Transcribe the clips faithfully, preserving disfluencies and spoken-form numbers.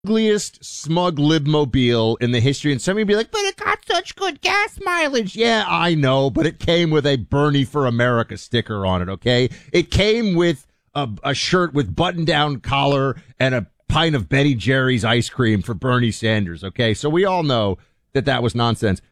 ugliest smug libmobile in the history, and somebody would be like, but it got such good gas mileage. Yeah, I know, but it came with a Bernie for America sticker on it, okay? It came with a, a shirt with button-down collar and a pint of Ben and Jerry's ice cream for Bernie Sanders, okay? So we all know that that was nonsense.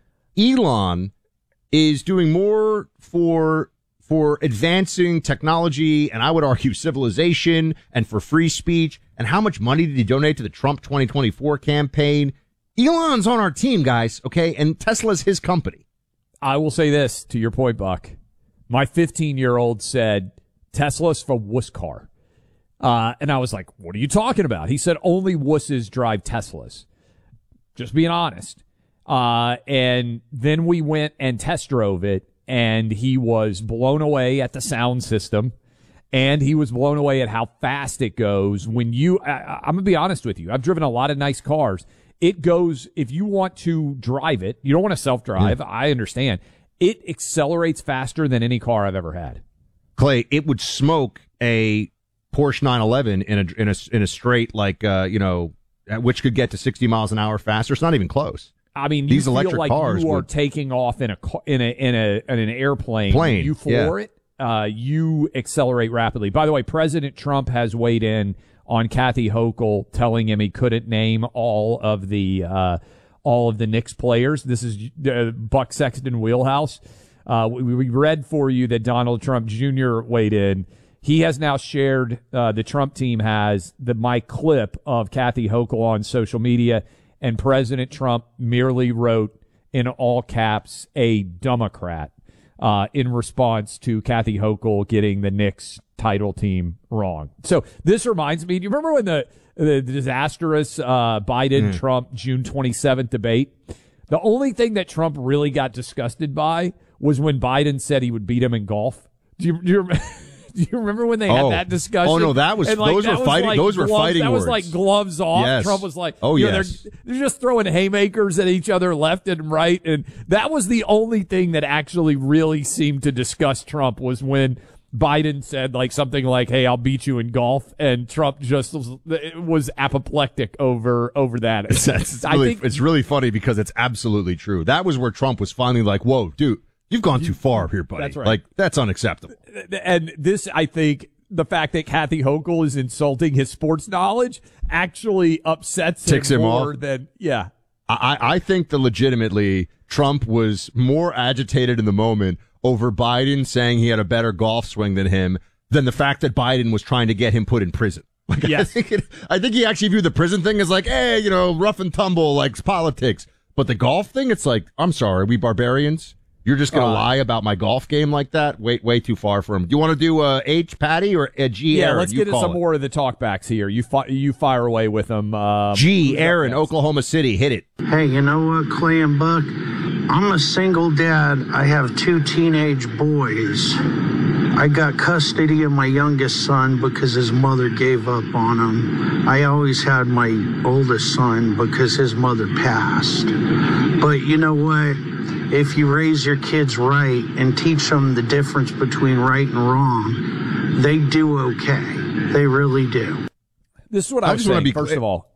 Elon is doing more for for advancing technology, and I would argue civilization, and for free speech. And how much money did he donate to the Trump twenty twenty-four campaign? Elon's on our team, guys, okay? And Tesla's his company. I will say this, to your point, Buck. My fifteen-year-old said, Tesla's for wuss car. Uh, and I was like, what are you talking about? He said, only wusses drive Teslas. Just being honest. Uh, and then we went and test drove it, and he was blown away at the sound system, and he was blown away at how fast it goes. When you, I, I'm going to be honest with you, I've driven a lot of nice cars. It goes, if you want to drive it, you don't want to self-drive, yeah. I understand. It accelerates faster than any car I've ever had. Clay, it would smoke a Porsche nine eleven in a, in a, in a straight, like, uh, you know, which could get to sixty miles an hour faster. It's not even close. I mean, you These feel electric like cars you are would... taking off in a in a in a in an airplane. Plane, you floor yeah. it. Uh, you accelerate rapidly. By the way, President Trump has weighed in on Kathy Hochul, telling him he couldn't name all of the uh, all of the Knicks players. This is uh, Buck Sexton wheelhouse. Uh, we, we read for you that Donald Trump Junior weighed in. He has now shared, uh, the Trump team has the my clip of Kathy Hochul on social media. And President Trump merely wrote in all caps, a Democrat, uh, in response to Kathy Hochul getting the Knicks title team wrong. So this reminds me, do you remember when the, the disastrous uh, Biden-Trump mm. June twenty-seventh debate? The only thing that Trump really got disgusted by was when Biden said he would beat him in golf. Do you, do you remember? Do you remember when they had oh. that discussion? Oh no, that was and like, those that were fighting. Like those were gloves, fighting That words. was like gloves off. Yes. Trump was like, "Oh you know, yes, they're, they're just throwing haymakers at each other left and right." And that was the only thing that actually really seemed to disgust Trump was when Biden said like something like, "Hey, I'll beat you in golf," and Trump just was, was apoplectic over over that. It's, it's, really, I think, it's really funny because it's absolutely true. That was where Trump was finally like, "Whoa, dude, you've gone too far here, buddy. That's right. Like that's unacceptable." And this, I think. The fact that Kathy Hochul is insulting his sports knowledge actually upsets him, Ticks him more off. than, yeah. I, I think that legitimately Trump was more agitated in the moment over Biden saying he had a better golf swing than him than the fact that Biden was trying to get him put in prison. Like, yes. I think it, I think he actually viewed the prison thing as like, hey, you know, rough and tumble, like politics. But the golf thing, it's like, I'm sorry, are we barbarians? You're just going to uh, lie about my golf game like that? Way, way too far for him. Do you want to do uh, H, Patty, or uh, G, yeah, Aaron? let's you get into some it. more of the talkbacks here. You fi- you fire away with them. Um, G, Aaron, Oklahoma City. Hit it. Hey, you know what, Clay and Buck? I'm a single dad. I have two teenage boys. I got custody of my youngest son because his mother gave up on him. I always had my oldest son because his mother passed. But you know what? If you raise your kids right and teach them the difference between right and wrong, they do okay. They really do. This is what I, I was saying, be first clear. of all.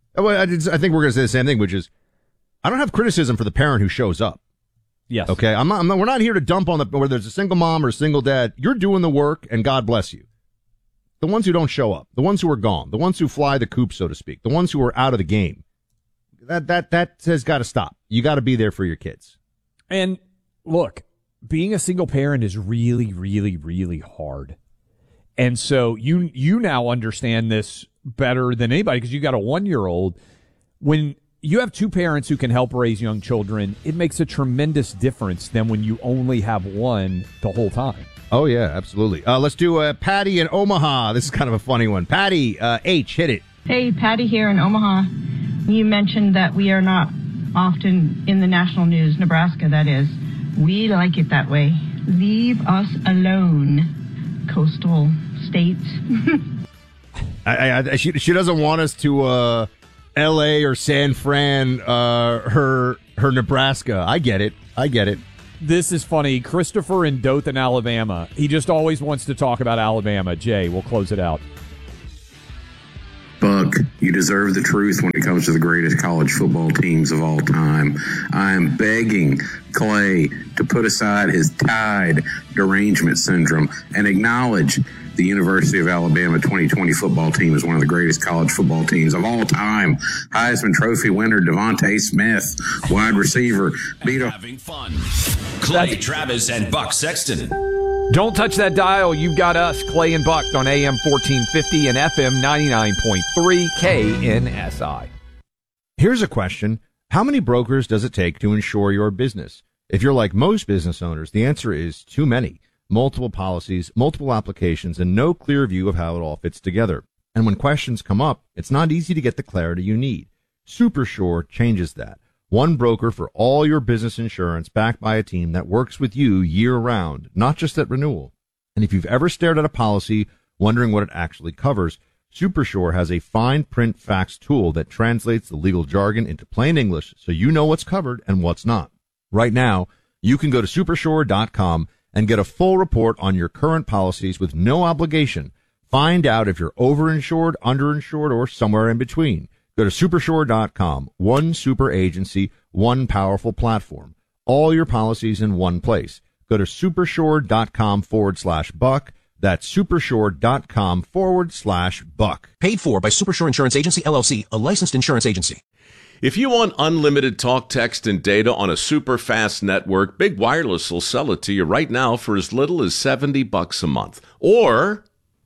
I think we're going to say the same thing, which is, I don't have criticism for the parent who shows up. Yes. Okay. I'm not, I'm not, we're not here to dump on the, whether there's a single mom or a single dad. You're doing the work and God bless you. The ones who don't show up, the ones who are gone, the ones who fly the coop, so to speak, the ones who are out of the game, that, that, that has got to stop. You got to be there for your kids. And look, being a single parent is really, really, really hard. And so you you now understand this better than anybody because you got a one-year-old. When you have two parents who can help raise young children, it makes a tremendous difference than when you only have one the whole time. Oh, yeah, absolutely. Uh, let's do uh, Patty in Omaha. This is kind of a funny one. Patty, uh, H, hit it. Hey, Patty here in Omaha. You mentioned that we are not often in the national news, Nebraska, that is. We like it that way. Leave us alone, coastal states. I, I, she, she doesn't want us to uh, L A or San Fran, uh, her her Nebraska. I get it. I get it. This is funny. Christopher in Dothan, Alabama. He just always wants to talk about Alabama. Jay, we'll close it out. Buck, Buck, you deserve the truth when it comes to the greatest college football teams of all time. I am begging Clay to put aside his Tide derangement syndrome and acknowledge the University of Alabama twenty twenty football team is one of the greatest college football teams of all time. Heisman Trophy winner Devontae Smith, wide receiver, beat up. Having fun. Clay Travis and Buck Sexton. Don't touch that dial. You've got us, Clay and Buck, on A M fourteen fifty and F M ninety-nine point three K N S I. Here's a question. How many brokers does it take to insure your business? If you're like most business owners, the answer is too many. Multiple policies, multiple applications, and no clear view of how it all fits together. And when questions come up, it's not easy to get the clarity you need. SuperSure changes that. One broker for all your business insurance backed by a team that works with you year-round, not just at renewal. And if you've ever stared at a policy wondering what it actually covers, SuperSure has a fine print facts tool that translates the legal jargon into plain English so you know what's covered and what's not. Right now, you can go to supersure dot com and get a full report on your current policies with no obligation. Find out if you're overinsured, underinsured, or somewhere in between. Go to supersure dot com. One super agency, one powerful platform. All your policies in one place. Go to supersure dot com forward slash buck. That's supersure dot com forward slash buck. Paid for by Supersure Insurance Agency, L L C, a licensed insurance agency. If you want unlimited talk, text, and data on a super fast network, Big Wireless will sell it to you right now for as little as seventy bucks a month. Or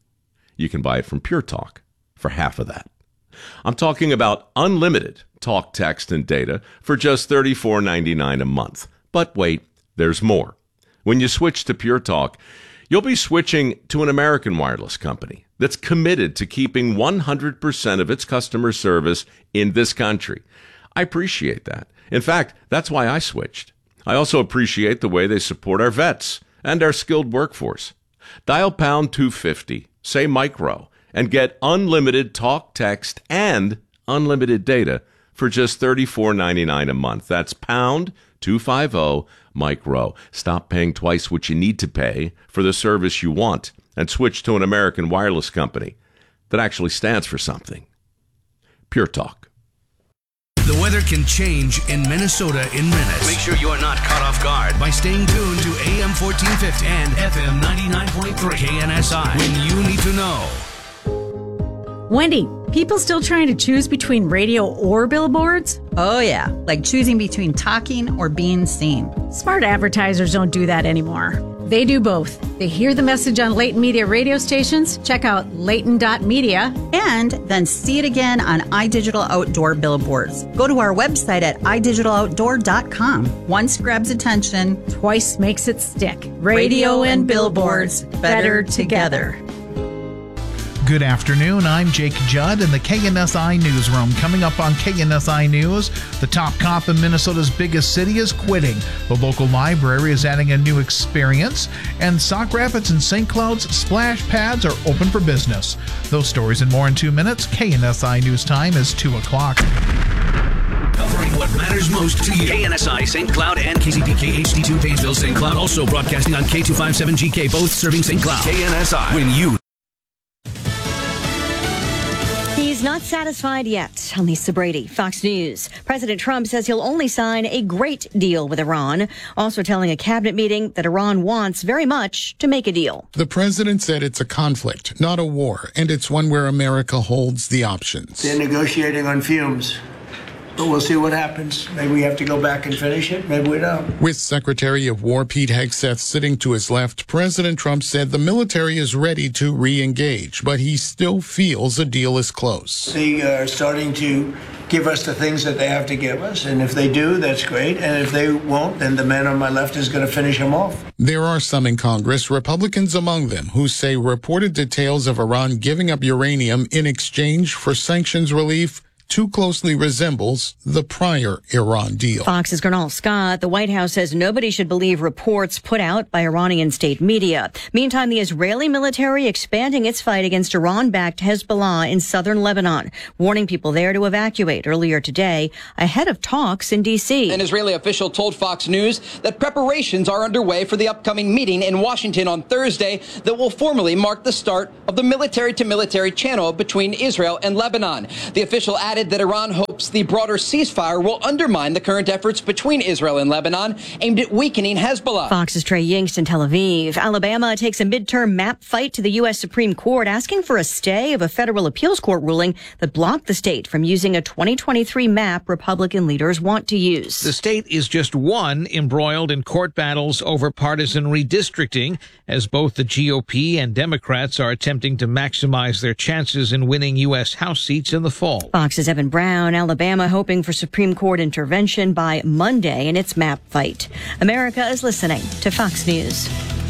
you can buy it from Pure Talk for half of that. I'm talking about unlimited talk, text, and data for just thirty-four ninety-nine a month. But wait, there's more. When you switch to Pure Talk, you'll be switching to an American wireless company that's committed to keeping one hundred percent of its customer service in this country. I appreciate that. In fact, that's why I switched. I also appreciate the way they support our vets and our skilled workforce. Dial pound two fifty, say micro, and get unlimited talk, text, and unlimited data for just thirty-four ninety-nine a month. That's pound two fifty micro. Stop paying twice what you need to pay for the service you want and switch to an American wireless company that actually stands for something. Pure Talk. The weather can change in Minnesota in minutes. Make sure you are not caught off guard by staying tuned to A M fourteen fifty and F M ninety-nine point three K N S I when you need to know. Wendy, people still trying to choose between radio or billboards? Oh, yeah, like choosing between talking or being seen. Smart advertisers don't do that anymore. They do both. They hear the message on Leighton Media radio stations, check out leighton dot media, and then see it again on iDigital Outdoor billboards. Go to our website at i digital outdoor dot com. Once grabs attention, twice makes it stick. Radio, radio and billboards, better together. Good afternoon. I'm Jake Judd in the K N S I Newsroom. Coming up on K N S I News, the top cop in Minnesota's biggest city is quitting. The local library is adding a new experience, and Sauk Rapids and Saint Cloud's splash pads are open for business. Those stories and more in two minutes. K N S I News time is two o'clock. Covering what matters most to you. K N S I, Saint Cloud, and K C P K H D two, Painesville, Saint Cloud. Also broadcasting on K two fifty-seven G K, both serving Saint Cloud. K N S I, when you... He's not satisfied yet. I'm Lisa Brady, Fox News. President Trump says he'll only sign a great deal with Iran, also telling a cabinet meeting that Iran wants very much to make a deal. The president said it's a conflict, not a war, and it's one where America holds the options. They're negotiating on fumes. But we'll see what happens. Maybe we have to go back and finish it. Maybe we don't. With Secretary of War Pete Hegseth sitting to his left, President Trump said the military is ready to re-engage, but he still feels a deal is close. They are starting to give us the things that they have to give us, and if they do, that's great. And if they won't, then the man on my left is going to finish them off. There are some in Congress, Republicans among them, who say reported details of Iran giving up uranium in exchange for sanctions relief too closely resembles the prior Iran deal. Fox's Gernal Scott, the White House says nobody should believe reports put out by Iranian state media. Meantime, the Israeli military expanding its fight against Iran-backed Hezbollah in southern Lebanon, warning people there to evacuate earlier today ahead of talks in D C. An Israeli official told Fox News that preparations are underway for the upcoming meeting in Washington on Thursday that will formally mark the start of the military-to-military channel between Israel and Lebanon. The official added that Iran hopes the broader ceasefire will undermine the current efforts between Israel and Lebanon aimed at weakening Hezbollah. Fox's Trey Yingst in Tel Aviv. Alabama takes a midterm map fight to the U S Supreme Court, asking for a stay of a federal appeals court ruling that blocked the state from using a twenty twenty-three map Republican leaders want to use. The state is just one embroiled in court battles over partisan redistricting, as both the G O P and Democrats are attempting to maximize their chances in winning U S House seats in the fall. Fox's Evan Brown. Alabama hoping for Supreme Court intervention by Monday in its map fight. America is listening to Fox News.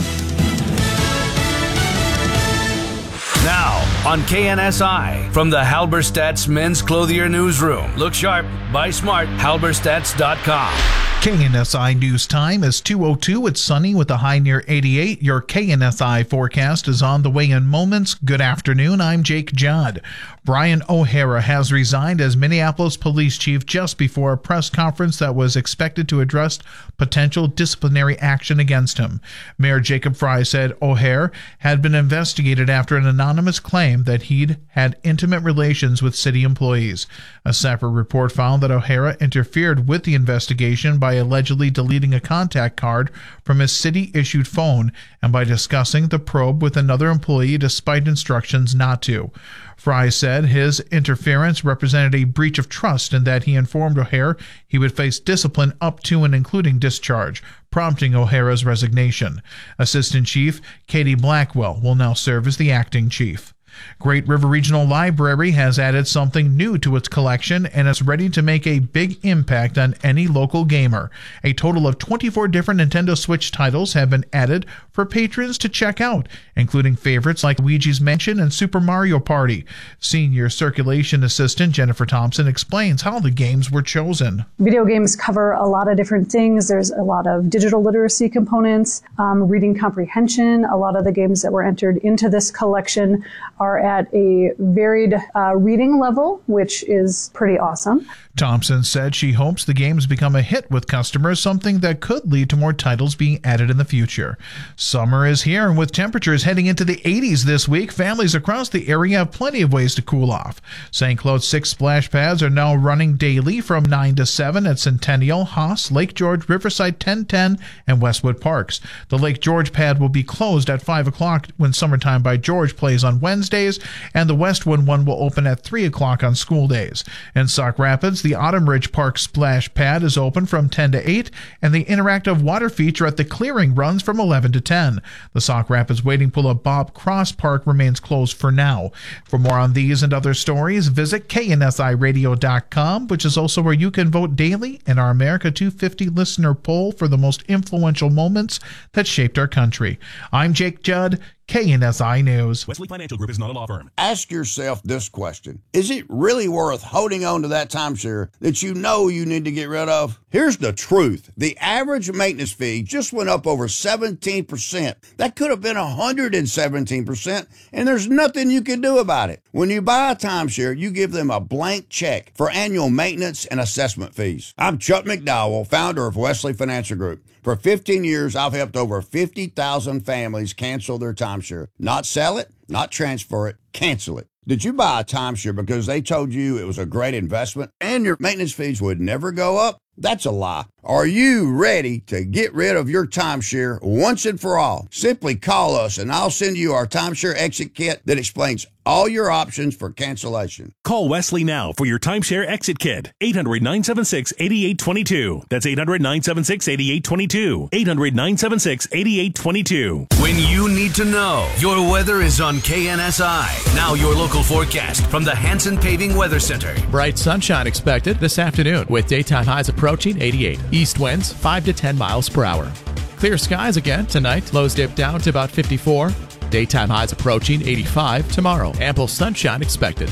Now on K N S I, from the Halberstadt's Men's Clothier Newsroom. Look sharp, buy smart, halberstadts dot com. K N S I News Time is two oh two. It's sunny with a high near eighty-eight. Your K N S I forecast is on the way in moments. Good afternoon. I'm Jake Judd. Brian O'Hara has resigned as Minneapolis police chief just before a press conference that was expected to address potential disciplinary action against him. Mayor Jacob Frey said O'Hara had been investigated after an anonymous claim that he'd had intimate relations with city employees. A separate report found that O'Hara interfered with the investigation by allegedly deleting a contact card from his city-issued phone and by discussing the probe with another employee despite instructions not to. Frey said his interference represented a breach of trust and that he informed O'Hara he would face discipline up to and including discharge, prompting O'Hara's resignation. Assistant Chief Katie Blackwell will now serve as the acting chief. Great River Regional Library has added something new to its collection and is ready to make a big impact on any local gamer. A total of twenty-four different Nintendo Switch titles have been added for patrons to check out, including favorites like Luigi's Mansion and Super Mario Party. Senior Circulation Assistant Jennifer Thompson explains how the games were chosen. Video games cover a lot of different things. There's a lot of digital literacy components, um, reading comprehension. A lot of the games that were entered into this collection are are at a varied uh, reading level, which is pretty awesome. Thompson said she hopes the games become a hit with customers, something that could lead to more titles being added in the future. Summer is here, and with temperatures heading into the eighties this week, families across the area have plenty of ways to cool off. Saint Cloud's six splash pads are now running daily from nine to seven at Centennial, Haas, Lake George, Riverside ten ten, and Westwood Parks. The Lake George pad will be closed at five o'clock when Summertime by George plays on Wednesdays, and the Westwood one will open at three o'clock on school days. In Sauk Rapids, the Autumn Ridge Park splash pad is open from ten to eight, and the interactive water feature at the Clearing runs from eleven to ten. The Sauk Rapids wading pool at Bob Cross Park remains closed for now. For more on these and other stories, visit K N S I radio dot com, which is also where you can vote daily in our America two fifty listener poll for the most influential moments that shaped our country. I'm Jake Judd, K N S I News. Wesley Financial Group is not a law firm. Ask yourself this question. Is it really worth holding on to that timeshare that you know you need to get rid of? Here's the truth. The average maintenance fee just went up over seventeen percent. That could have been one hundred seventeen percent, and there's nothing you can do about it. When you buy a timeshare, you give them a blank check for annual maintenance and assessment fees. I'm Chuck McDowell, founder of Wesley Financial Group. For fifteen years, I've helped over fifty thousand families cancel their timeshare. Not sell it, not transfer it, cancel it. Did you buy a timeshare because they told you it was a great investment and your maintenance fees would never go up? That's a lie. Are you ready to get rid of your timeshare once and for all? Simply call us and I'll send you our timeshare exit kit that explains all your options for cancellation. Call Wesley now for your timeshare exit kit. eight hundred, nine seven six, eight eight two two. That's eight hundred, nine seven six, eight eight two two. eight hundred, nine seven six, eight eight two two. When you need to know, your weather is on K N S I. Now your local forecast from the Hanson Paving Weather Center. Bright sunshine expected this afternoon with daytime highs approaching eighty-eight. East winds five to ten miles per hour. Clear skies again tonight. Lows dip down to about fifty-four. Daytime highs approaching eighty-five tomorrow. Ample sunshine expected.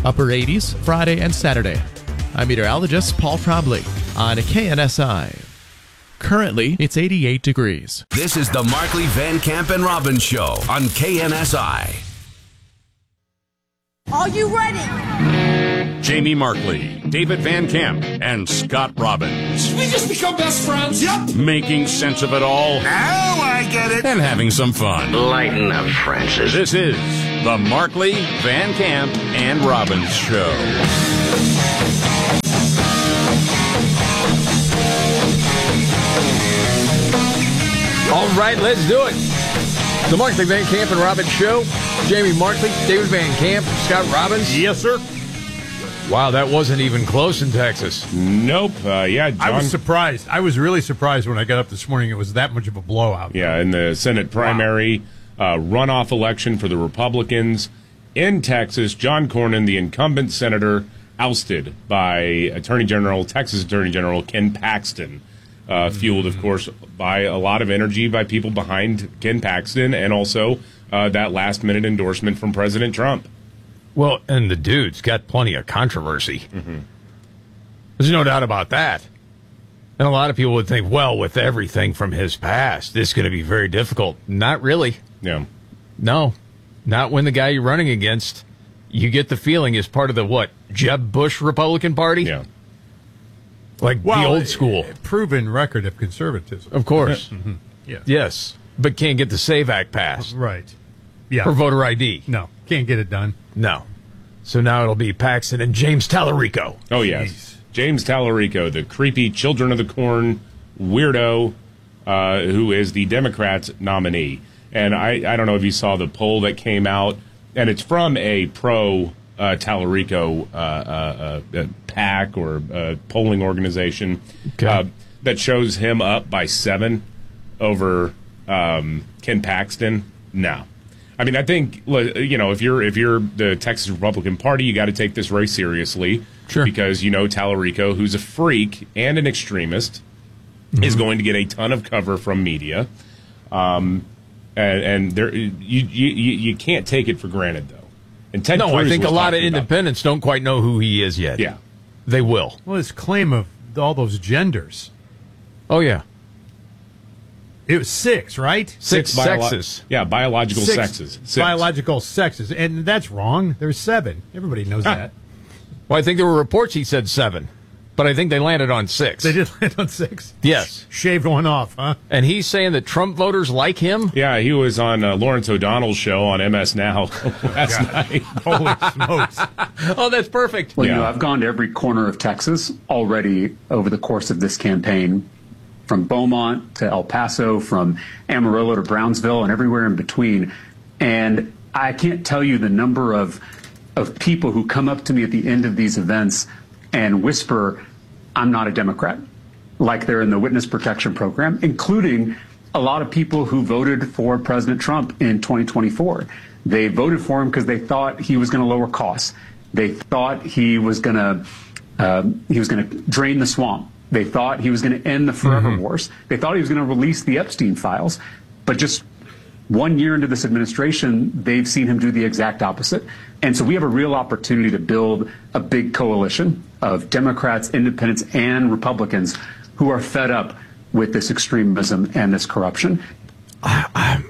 Upper eighties Friday and Saturday. I'm meteorologist Paul Trombley on K N S I. Currently, it's eighty-eight degrees. This is the Markley, Van Camp, and Robbins Show on K N S I. Are you ready? Jamie Markley, David Van Camp, and Scott Robbins. Did we just become best friends? Yep. Making sense of it all. Now I get it. And having some fun. Lighten up, Francis. This is the Markley, Van Camp, and Robbins Show. All right, let's do it. The Markley, Van Camp, and Robbins Show. Jamie Markley, David Van Camp, Scott Robbins. Yes, sir. Wow, that wasn't even close in Texas. Nope. Uh, yeah, John. I was surprised. I was really surprised when I got up this morning. It was that much of a blowout. Yeah, in the Senate primary wow. uh, runoff election for the Republicans in Texas, John Cornyn, the incumbent senator, ousted by Attorney General, Texas Attorney General Ken Paxton. Uh, fueled, of course, by a lot of energy by people behind Ken Paxton and also uh, that last-minute endorsement from President Trump. Well, and the dude's got plenty of controversy. Mm-hmm. There's no doubt about that. And a lot of people would think, well, with everything from his past, this is going to be very difficult. Not really. Yeah. No. Not when the guy you're running against, you get the feeling, is part of the, what, Jeb Bush Republican Party? Yeah. Like well, the old school. Proven record of conservatism. Of course. mm-hmm. Yeah. Yes. But can't get the SAVE Act passed. Right. Yeah. For voter I D. No. Can't get it done. No. So now it'll be Paxton and James Tallarico. Oh, yes. Jeez. James Tallarico, the creepy Children of the Corn weirdo uh, who is the Democrats' nominee. And I, I don't know if you saw the poll that came out, and it's from a pro uh, Tallarico uh, uh, uh, PAC or uh, polling organization okay. uh, that shows him up by seven over um, Ken Paxton. No. I mean, I think, you know, if you're if you're the Texas Republican Party, you got to take this race seriously. Sure. Because, you know, Tallarico, who's a freak and an extremist, mm-hmm. is going to get a ton of cover from media. Um, and and there, you, you you can't take it for granted, though. And Ted no, Cruz I think a lot of about independents don't quite know who he is yet. Yeah. They will. Well, his claim of all those genders. Oh, yeah. It was six, right? Six, six bio- sexes. Yeah, biological six sexes. Six. Biological sexes. And that's wrong. There's seven. Everybody knows ah. that. Well, I think there were reports he said seven, but I think they landed on six. They did land on six? Yes. Shaved one off, huh? And he's saying that Trump voters like him? Yeah, he was on uh, Lawrence O'Donnell's show on M S Now last night. Holy smokes. Oh, that's perfect. Well, yeah. you know, I've gone to every corner of Texas already over the course of this campaign, from Beaumont to El Paso, from Amarillo to Brownsville, and everywhere in between. And I can't tell you the number of of people who come up to me at the end of these events and whisper, I'm not a Democrat, like they're in the witness protection program, including a lot of people who voted for President Trump in twenty twenty-four. They voted for him because they thought he was going to lower costs. They thought he was going to uh, he was going to drain the swamp. They thought he was going to end the forever mm-hmm. wars. They thought he was going to release the Epstein files. But just one year into this administration, they've seen him do the exact opposite. And so we have a real opportunity to build a big coalition of Democrats, independents, and Republicans who are fed up with this extremism and this corruption. I,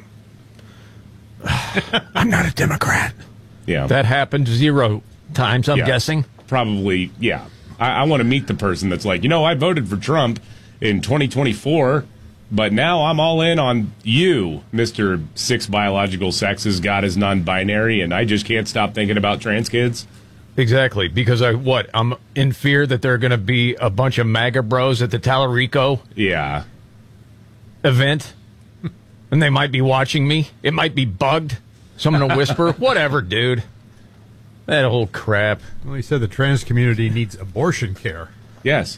I'm, I'm not a Democrat. Yeah. That happened zero times, I'm yeah, guessing. Probably, yeah. I, I want to meet the person that's like, you know, I voted for Trump in twenty twenty-four, but now I'm all in on you, Mister Six Biological Sexes, God is non-binary, and I just can't stop thinking about trans kids. Exactly, because I what I'm in fear that there are going to be a bunch of MAGA bros at the Tallarico yeah. event, and they might be watching me. It might be bugged. So I'm going to whisper, whatever, dude. That old crap. Well, he said the trans community needs abortion care. Yes.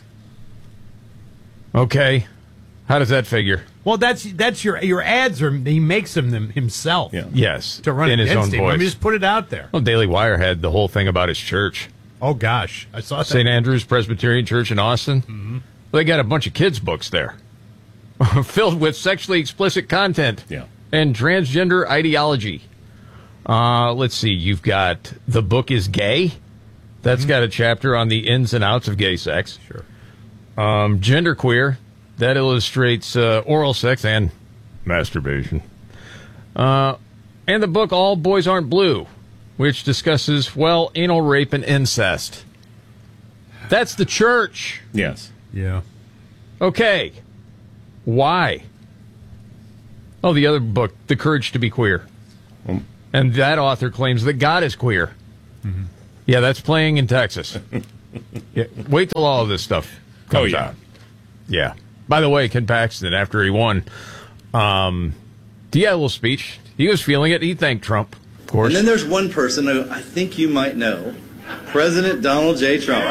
Okay. How does that figure? Well, that's that's your your ads are he makes them, them himself. Yeah. Yes. To run in his own him. voice. Let me just put it out there. Well, Daily Wire had the whole thing about his church. Oh gosh, I saw that. Saint Andrew's Presbyterian Church in Austin. Mm-hmm. Well, they got a bunch of kids' books there, filled with sexually explicit content yeah. and transgender ideology. Uh, let's see. You've got The Book is Gay. That's got a chapter on the ins and outs of gay sex. Sure. Um, genderqueer, that illustrates uh, oral sex and masturbation. Uh, and the book All Boys Aren't Blue, which discusses, well, anal rape and incest. That's the church. Yes. Yeah. Okay. Why? Oh, the other book, The Courage to be Queer. Um, and that author claims that God is queer. Mm-hmm. Yeah, that's playing in Texas. Yeah, wait till all of this stuff comes oh, yeah. out. Yeah. By the way, Ken Paxton, after he won, um, he had a little speech. He was feeling it. He thanked Trump, of course. And then there's one person who I think you might know, President Donald J. Trump.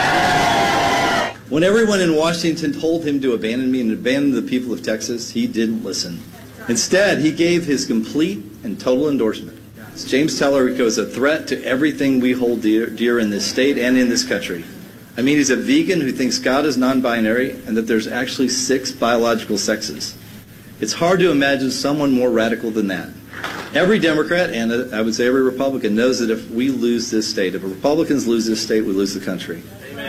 When everyone in Washington told him to abandon me and abandon the people of Texas, he didn't listen. Instead, he gave his complete and total endorsement. As James Tallarico is a threat to everything we hold dear, dear in this state and in this country. I mean, he's a vegan who thinks God is non-binary and that there's actually six biological sexes. It's hard to imagine someone more radical than that. Every Democrat, and uh, I would say every Republican, knows that if we lose this state, if Republicans lose this state, we lose the country.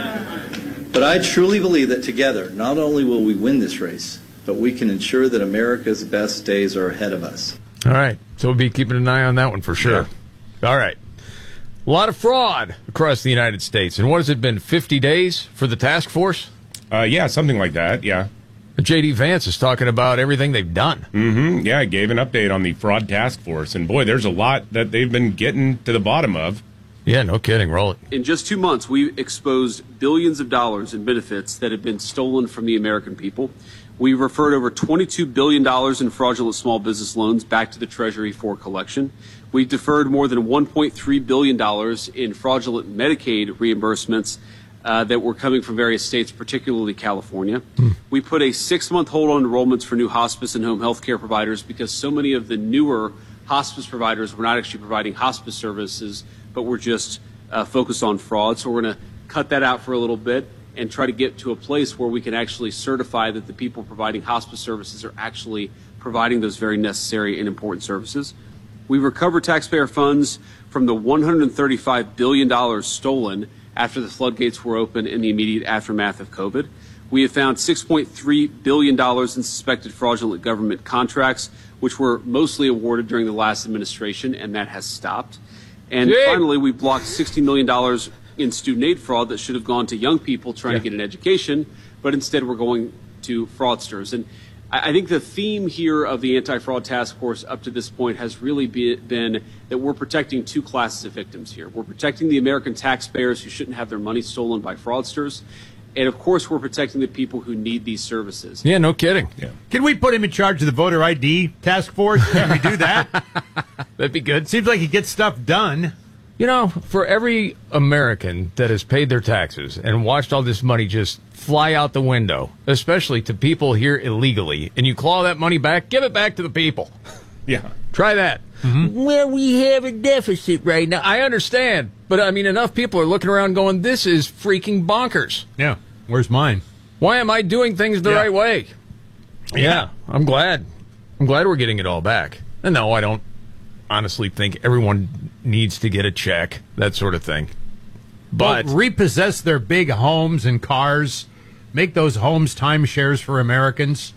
Amen. But I truly believe that together, not only will we win this race, but we can ensure that America's best days are ahead of us. All right. So we'll be keeping an eye on that one for sure. Yeah. All right. A lot of fraud across the United States. And what has it been, fifty days for the task force? Uh, yeah, something like that, yeah. J D Vance is talking about everything they've done. Mm-hmm. Yeah, I gave an update on the fraud task force. And, boy, there's a lot that they've been getting to the bottom of. Yeah, no kidding. Roll it. In just two months, we exposed billions of dollars in benefits that have been stolen from the American people. We referred over twenty-two billion dollars in fraudulent small business loans back to the Treasury for collection. We deferred more than one point three billion dollars in fraudulent Medicaid reimbursements uh, that were coming from various states, particularly California. Hmm. We put a six-month hold on enrollments for new hospice and home health care providers because so many of the newer hospice providers were not actually providing hospice services, but were just uh, focused on fraud. So we're going to cut that out for a little bit and try to get to a place where we can actually certify that the people providing hospice services are actually providing those very necessary and important services. We recovered taxpayer funds from the one hundred thirty-five billion dollars stolen after the floodgates were open in the immediate aftermath of COVID. We have found six point three billion dollars in suspected fraudulent government contracts, which were mostly awarded during the last administration, and that has stopped. And yeah. finally, we blocked sixty million dollars in student aid fraud that should have gone to young people trying yeah. to get an education, but instead we're going to fraudsters. And I, I think the theme here of the anti-fraud task force up to this point has really be, been that we're protecting two classes of victims here. We're protecting the American taxpayers who shouldn't have their money stolen by fraudsters. And, of course, we're protecting the people who need these services. Yeah, no kidding. Yeah. Can we put him in charge of the voter I D task force? Can we do that? That'd be good. Seems like he gets stuff done. You know, for every American that has paid their taxes and watched all this money just fly out the window, especially to people here illegally, and you claw that money back, give it back to the people. Yeah. Try that. Mm-hmm. Well, we have a deficit right now. I understand. But, I mean, enough people are looking around going, this is freaking bonkers. Yeah. Where's mine? Why am I doing things the yeah. right way? Yeah. yeah. I'm glad. I'm glad we're getting it all back. And no, I don't honestly think everyone needs to get a check, that sort of thing. But well, repossess their big homes and cars. Make those homes timeshares for Americans.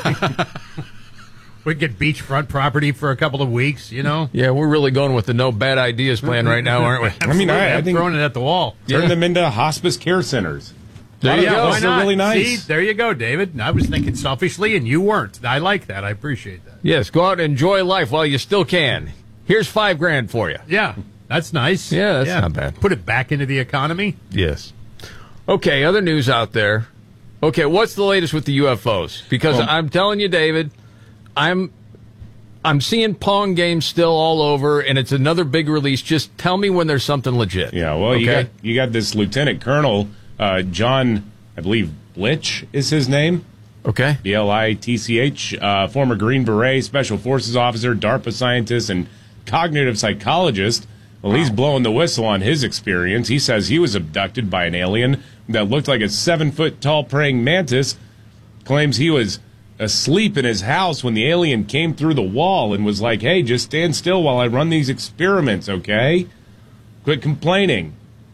We get beachfront property for a couple of weeks, you know? Yeah, we're really going with the no bad ideas plan right now, aren't we? I mean, I, I I'm think throwing it at the wall. Turn Yeah. them into hospice care centers. There you yeah, go. Why They're not? really nice. See, there you go, David. I was thinking selfishly, and you weren't. I like that. I appreciate that. Yes, go out and enjoy life while you still can. Here's five grand for you. Yeah, that's nice. Yeah, that's yeah. not bad. Put it back into the economy. Yes. Okay, other news out there. Okay, what's the latest with the U F Os? Because Well, I'm telling you, David, I'm I'm seeing Pong games still all over, and it's another big release. Just tell me when there's something legit. Yeah, well, okay? you got you got this Lieutenant Colonel uh, John, I believe Blitch is his name. Okay. B L I T C H, uh, former Green Beret, Special Forces officer, DARPA scientist, and cognitive psychologist. Well, he's blowing the whistle on his experience. He says he was abducted by an alien that looked like a seven-foot-tall praying mantis. Claims he was asleep in his house when the alien came through the wall and was like, hey, just stand still while I run these experiments, okay? Quit complaining.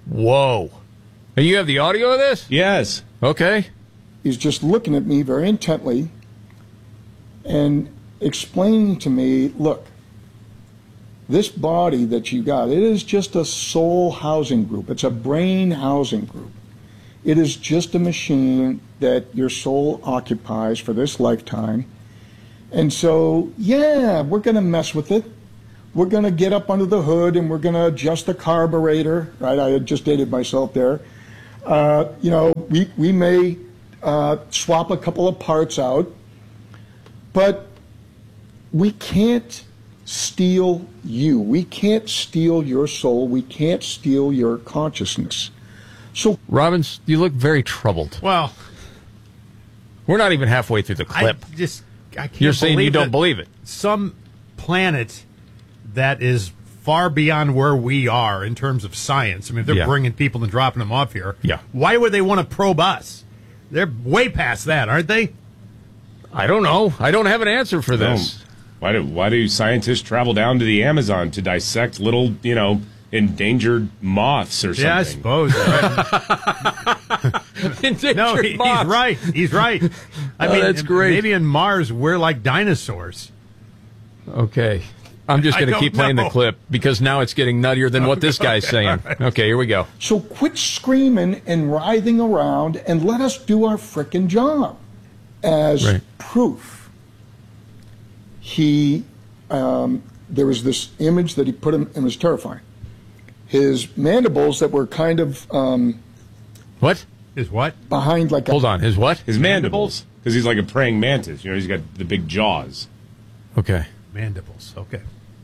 Whoa. And you have the audio of this? Yes. Okay. He's just looking at me very intently and explaining to me, look, this body that you got, it is just a soul housing group. It's a brain housing group. It is just a machine that your soul occupies for this lifetime. And so, yeah, we're going to mess with it. We're going to get up under the hood and we're going to adjust the carburetor, right? I had just dated myself there. Uh, you know, we, we may uh, swap a couple of parts out, but we can't steal you. We can't steal your soul. We can't steal your consciousness. So, Robbins, you look very troubled. Well, we're not even halfway through the clip. I just, I can't You're saying you don't believe it. Some planet that is far beyond where we are in terms of science. I mean, if they're Yeah. bringing people and dropping them off here, Yeah. why would they want to probe us? They're way past that, aren't they? I don't know. I don't have an answer for this. No. Why do why do scientists travel down to the Amazon to dissect little, you know, endangered moths or something? Yeah, I suppose. Endangered no, he, he's moths. right. He's right. I Oh, mean, that's great. Maybe in Mars we're like dinosaurs. Okay. I'm just I going to don't keep playing know. the clip because now it's getting nuttier than what this guy's Okay, saying. all right. Okay, here we go. So quit screaming and writhing around and let us do our frickin' job. As Right. proof, he, um, there was this image that he put him, it was terrifying. His mandibles that were kind of, um, What? His what? Behind like a... Hold on, his what? His mandibles. Because he's like a praying mantis. You know, he's got the big jaws. Okay. Mandibles. Okay.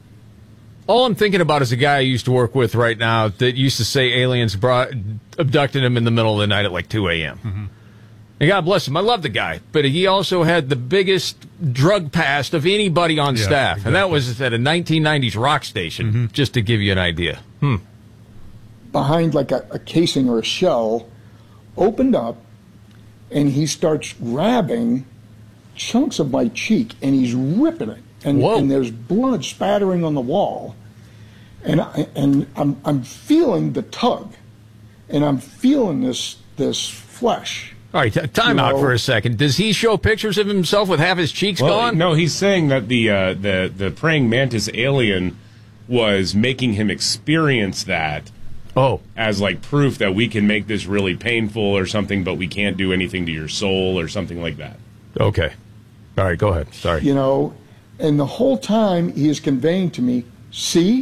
All I'm thinking about is a guy I used to work with right now that used to say aliens brought, abducted him in the middle of the night at like two a.m. Mm-hmm. And God bless him. I love the guy. But he also had the biggest drug past of anybody on Yeah, staff. exactly. And that was at a nineteen nineties rock station, Mm-hmm. just to give you an idea. Hmm. behind like a, a casing or a shell, opened up, and he starts grabbing chunks of my cheek, and he's ripping it, and, and there's blood spattering on the wall, and I, and I'm I'm feeling the tug, and I'm feeling this this flesh. All right, t- time You out know? for a second. Does he show pictures of himself with half his cheeks Well, gone? no, he's saying that the uh, the the praying mantis alien was making him experience that. Oh, as like proof that we can make this really painful or something, but we can't do anything to your soul or something like that. Okay. All right, go ahead. Sorry. You know, and the whole time he is conveying to me, see,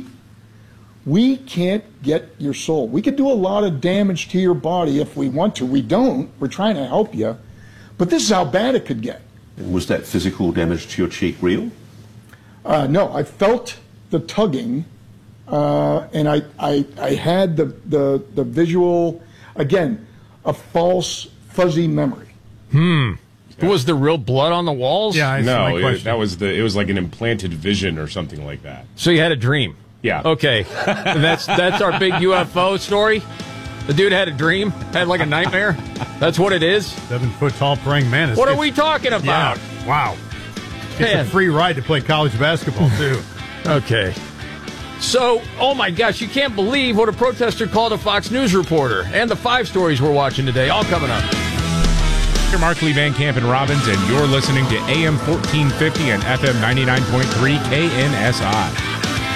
we can't get your soul. We could do a lot of damage to your body if we want to. We don't. We're trying to help you. But this is how bad it could get. Was that physical damage to your cheek real? Uh, no, I felt the tugging, uh, and I, I, I had the, the, the visual, again, a false, fuzzy memory. Hmm. Was there real blood on the walls? no, it, that was the. It was like an implanted vision or something like that. So you had a dream? Yeah. Okay. that's that's our big U F O story. The dude had a dream, had like a nightmare. That's what it is. Seven foot tall praying mantis. What are we talking about? Yeah. Wow. It's Man. a free ride to play college basketball too. Okay. So, oh my gosh, you can't believe what a protester called a Fox News reporter, and the five stories we're watching today, all coming up. You're Markley, Van Camp, and Robbins, and you're listening to A M fourteen fifty and F M ninety-nine point three K N S I.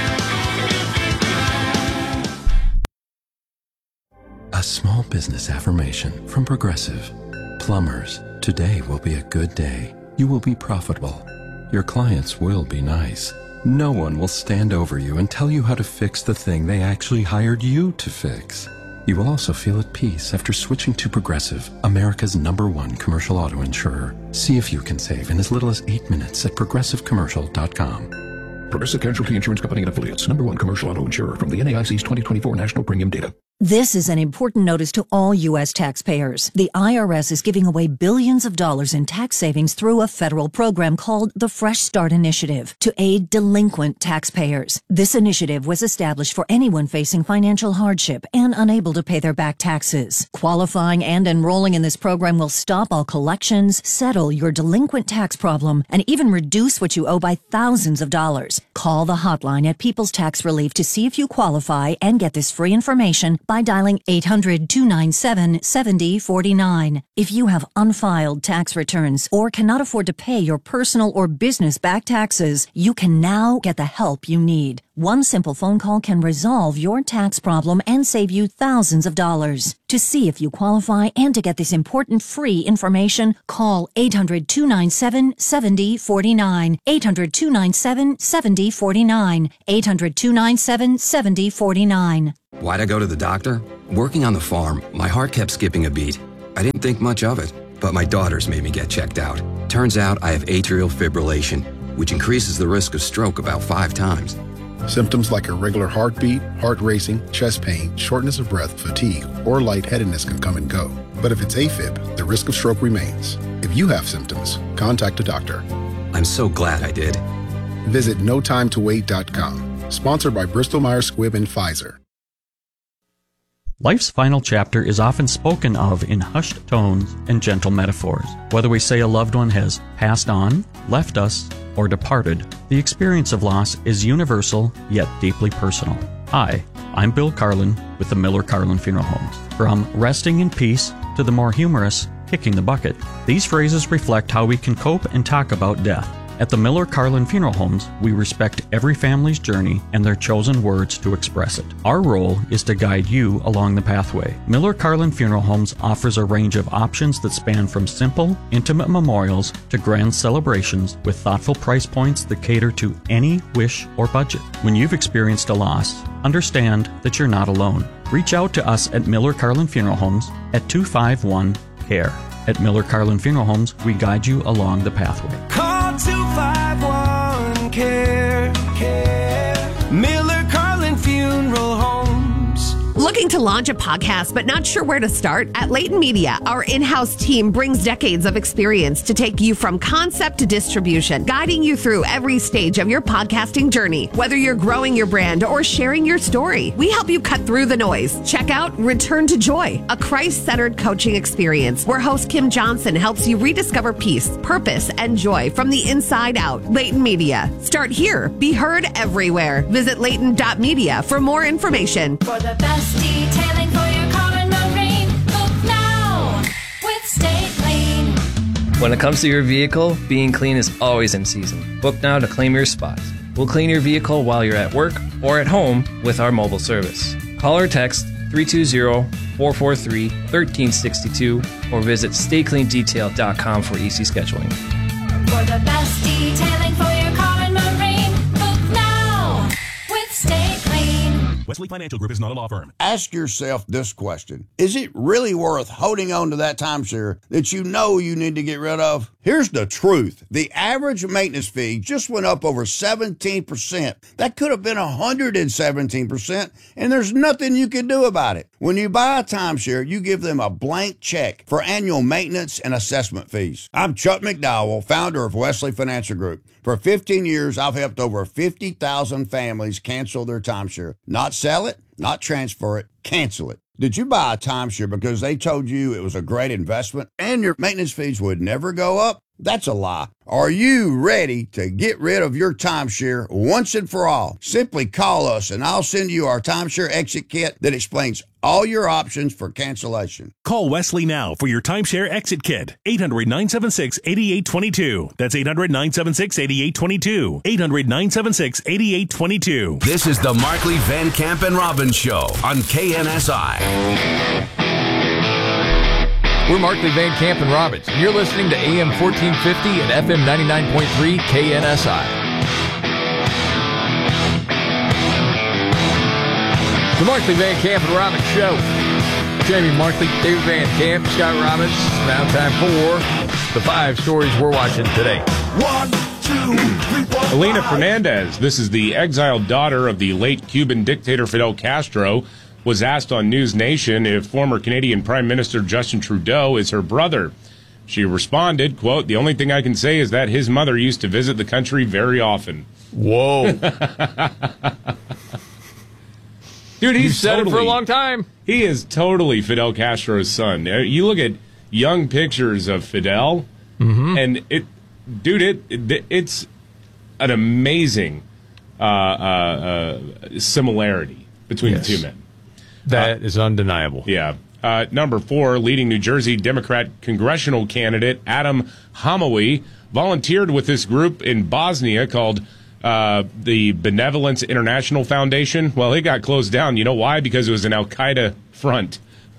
A small business affirmation from Progressive. Plumbers, today will be a good day. You will be profitable. Your clients will be nice. No one will stand over you and tell you how to fix the thing they actually hired you to fix. You will also feel at peace after switching to Progressive, America's number one commercial auto insurer. See if you can save in as little as eight minutes at progressive commercial dot com. Progressive Casualty Insurance Company and Affiliates. Number one commercial auto insurer from the N A I C's twenty twenty-four National Premium Data. This is an important notice to all U S taxpayers. The I R S is giving away billions of dollars in tax savings through a federal program called the Fresh Start Initiative to aid delinquent taxpayers. This initiative was established for anyone facing financial hardship and unable to pay their back taxes. Qualifying and enrolling in this program will stop all collections, settle your delinquent tax problem, and even reduce what you owe by thousands of dollars. Call the hotline at People's Tax Relief to see if you qualify and get this free information by dialing eight hundred, two nine seven, seven zero four nine. If you have unfiled tax returns or cannot afford to pay your personal or business back taxes, you can now get the help you need. One simple phone call can resolve your tax problem and save you thousands of dollars. To see if you qualify and to get this important free information, call eight hundred, two nine seven, seven zero four nine. eight hundred, two nine seven, seven zero four nine. eight hundred, two nine seven, seven zero four nine. Why'd I go to the doctor? Working on the farm, my heart kept skipping a beat. I didn't think much of it, but my daughters made me get checked out. Turns out I have atrial fibrillation, which increases the risk of stroke about five times. Symptoms like irregular heartbeat, heart racing, chest pain, shortness of breath, fatigue, or lightheadedness can come and go. But if it's AFib, the risk of stroke remains. If you have symptoms, contact a doctor. I'm so glad I did. Visit no time to wait dot com. Sponsored by Bristol Myers Squibb and Pfizer. Life's final chapter is often spoken of in hushed tones and gentle metaphors. Whether we say a loved one has passed on, left us, or departed, the experience of loss is universal yet deeply personal. Hi, I'm Bill Carlin with the Miller Carlin Funeral Homes. From resting in peace to the more humorous kicking the bucket, these phrases reflect how we can cope and talk about death. At the Miller Carlin Funeral Homes, we respect every family's journey and their chosen words to express it. Our role is to guide you along the pathway. Miller Carlin Funeral Homes offers a range of options that span from simple, intimate memorials to grand celebrations with thoughtful price points that cater to any wish or budget. When you've experienced a loss, understand that you're not alone. Reach out to us at Miller Carlin Funeral Homes at two five one, C A R E. At Miller Carlin Funeral Homes, we guide you along the pathway. Call two five one, C A R E, C A R E. Miller Carlin Funeral Homes. Looking to launch a podcast but not sure where to start? At Leighton Media, our in-house team brings decades of experience to take you from concept to distribution, guiding you through every stage of your podcasting journey. Whether you're growing your brand or sharing your story, we help you cut through the noise. Check out Return to Joy, a Christ-centered coaching experience where host Kim Johnson helps you rediscover peace, purpose, and joy from the inside out. Leighton Media. Start here. Be heard everywhere. Visit Leighton dot media for more information. For the best detailing for your car and marine, book now with Stay Clean. When it comes to your vehicle, being clean is always in season. Book now to claim your spot. We'll clean your vehicle while you're at work or at home with our mobile service. Call or text three two zero, four four three, one three six two or visit stay clean detail dot com for easy scheduling. For the best detailing for your car and marine, book now with Stay Clean. Wesley Financial Group is not a law firm. Ask yourself this question. Is it really worth holding on to that timeshare that you know you need to get rid of? Here's the truth. The average maintenance fee just went up over seventeen percent. That could have been one hundred seventeen percent, and there's nothing you can do about it. When you buy a timeshare, you give them a blank check for annual maintenance and assessment fees. I'm Chuck McDowell, founder of Wesley Financial Group. For fifteen years, I've helped over fifty thousand families cancel their timeshare. Not sell it, not transfer it, cancel it. Did you buy a timeshare because they told you it was a great investment and your maintenance fees would never go up? That's a lie. Are you ready to get rid of your timeshare once and for all? Simply call us and I'll send you our timeshare exit kit that explains all your options for cancellation. Call Wesley now for your timeshare exit kit. eight hundred, nine seven six, eight eight two two. That's eight hundred, nine seven six, eight eight two two. eight hundred, nine seven six, eight eight two two. This is the Markley, Van Camp, and Robbins Show on K N S I. We're Markley, Van Camp, and Robbins, and you're listening to A M fourteen fifty and F M ninety-nine point three K N S I. The Markley, Van Camp, and Robbins Show. Jamie Markley, David Van Camp, Scott Robbins. Now time for the five stories we're watching today. One, two, three, four, Elena five. Fernandez, this is the exiled daughter of the late Cuban dictator Fidel Castro, was asked on News Nation if former Canadian Prime Minister Justin Trudeau is her brother. She responded, quote, "The only thing I can say is that his mother used to visit the country very often." Whoa. Dude, he's You've said totally, it for a long time. He is totally Fidel Castro's son. You look at young pictures of Fidel, mm-hmm. and it, dude, it, it it's an amazing uh, uh, uh, similarity between yes. the two men. That uh, is undeniable. Yeah. Uh, number four, leading New Jersey Democrat congressional candidate Adam Hamawi volunteered with this group in Bosnia called uh, the Benevolence International Foundation. Well, it got closed down. You know why? Because it was an Al-Qaeda front.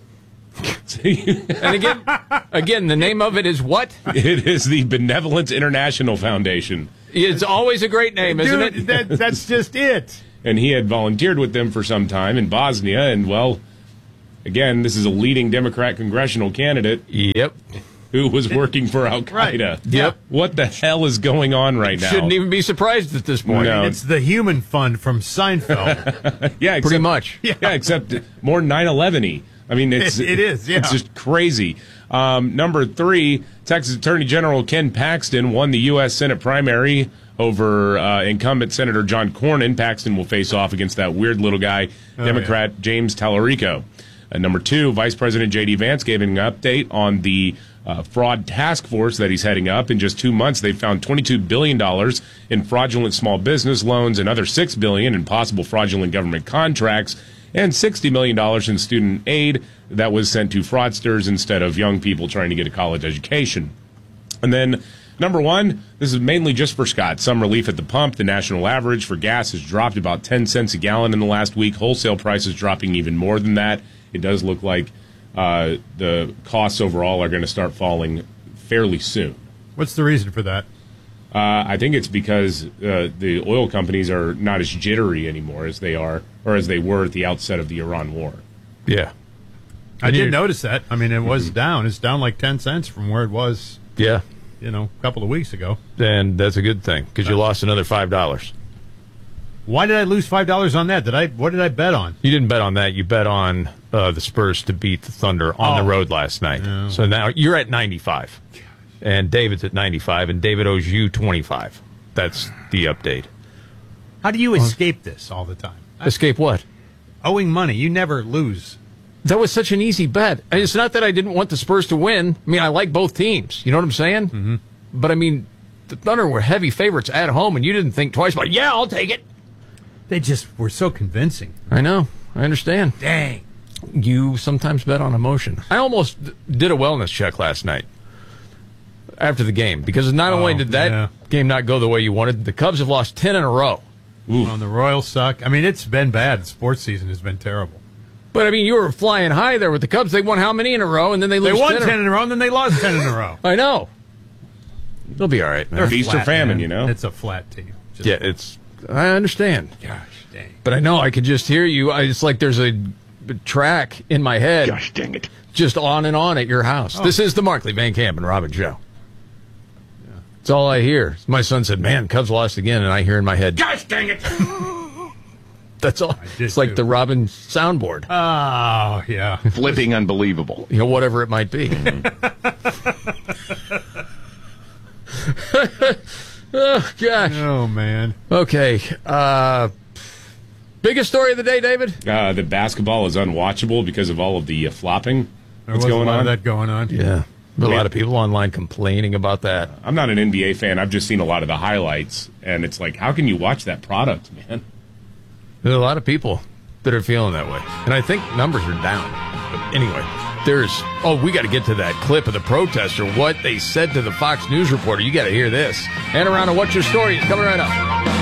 And again, again, the name of it is what? It is the Benevolence International Foundation. It's always a great name, isn't Dude, it? That, that's just it. And he had volunteered with them for some time in Bosnia, and, well, again, this is a leading Democrat congressional candidate. Yep. Who was working for Al-Qaeda. Right. Yep. What the hell is going on right now? Shouldn't even be surprised at this point. No. It's the Human Fund from Seinfeld. Yeah, except, pretty much. Yeah. yeah, except more nine eleven-y. I mean, it's it, it is. Yeah, it's just crazy. Um, number three, Texas Attorney General Ken Paxton won the U S Senate primary over uh, incumbent Senator John Cornyn. Paxton will face off against that weird little guy, oh, Democrat yeah. James Tallarico. Uh, number two, Vice President J D Vance gave an update on the uh, fraud task force that he's heading up. In just two months, they've found twenty-two billion dollars in fraudulent small business loans, another six billion dollars in possible fraudulent government contracts, and sixty million dollars in student aid that was sent to fraudsters instead of young people trying to get a college education. And then number one, this is mainly just for Scott. Some relief at the pump. The national average for gas has dropped about ten cents a gallon in the last week. Wholesale prices dropping even more than that. It does look like uh, the costs overall are going to start falling fairly soon. What's the reason for that? Uh, I think it's because uh, the oil companies are not as jittery anymore as they are, or as they were at the outset of the Iran war. Yeah. I did notice that. I mean, it was mm-hmm. down. It's down like ten cents from where it was, yeah, you know, a couple of weeks ago. And that's a good thing, because you lost another five dollars. Why did I lose five dollars on that? Did I? What did I bet on? You didn't bet on that. You bet on uh, the Spurs to beat the Thunder on oh. the road last night. No. So now you're at ninety-five. And David's at ninety-five, and David owes you twenty-five. That's the update. How do you escape this all the time? Escape what? Owing money. You never lose. That was such an easy bet. And it's not that I didn't want the Spurs to win. I mean, I like both teams. You know what I'm saying? Mm-hmm. But, I mean, the Thunder were heavy favorites at home, and you didn't think twice about, yeah, I'll take it. They just were so convincing. I know. I understand. Dang. You sometimes bet on emotion. I almost did a wellness check last night after the game, because not only oh, did that yeah. game not go the way you wanted, the Cubs have lost ten in a row. Ooh. On the Royals suck. I mean, it's been bad. The sports season has been terrible. But, I mean, you were flying high there with the Cubs. They won how many in a row, and then they lose They won ten, ten in a row, and then they lost ten in a row. I know. They'll be all right, man. They're Feast flat, or famine, man. you know? It's a flat team. Just yeah, it's... I understand. Gosh, dang. But I know I could just hear you. I, it's like there's a track in my head. Gosh, dang it. Just on and on at your house. Oh. This is the Markley, Van Camp, and Robin show. Yeah. It's all I hear. My son said, man, Cubs lost again, and I hear in my head, gosh, dang it. That's all. It's like too. The Robin soundboard. Oh, yeah. Flipping unbelievable. You know, whatever it might be. Oh, gosh. Oh, man. Okay. Uh, biggest story of the day, David? Uh, that basketball is unwatchable because of all of the uh, flopping there that's was going a lot on. Of that going on. Yeah. A lot of people online complaining about that. I'm not an N B A fan. I've just seen a lot of the highlights, and it's like, how can you watch that product, man? There's a lot of people that are feeling that way. And I think numbers are down. But anyway, there's... Oh, we got to get to that clip of the protester, what they said to the Fox News reporter. You got to hear this. And around to What's Your Story is coming right up.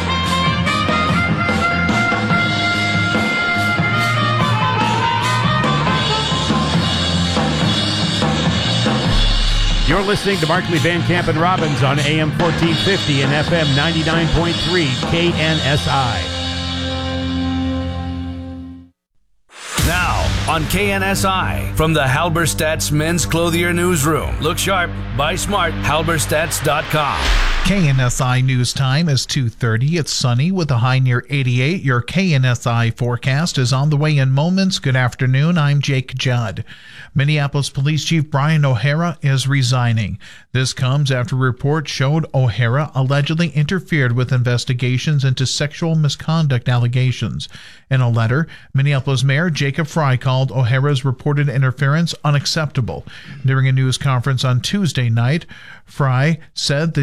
You're listening to Markley, Van Camp, and Robbins on A M fourteen fifty and F M ninety-nine point three K N S I. Now, on K N S I, from the Halberstadt's Men's Clothier Newsroom. Look sharp, buy smart, halberstadts dot com. K N S I News Time is two thirty. It's sunny with a high near eighty-eight. Your K N S I forecast is on the way in moments. Good afternoon. I'm Jake Judd. Minneapolis Police Chief Brian O'Hara is resigning. This comes after reports showed O'Hara allegedly interfered with investigations into sexual misconduct allegations. In a letter, Minneapolis Mayor Jacob Frey called O'Hara's reported interference unacceptable. During a news conference on Tuesday night, Frey said the sexual